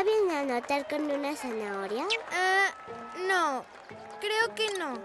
¿Saben anotar con una zanahoria? No, creo que no.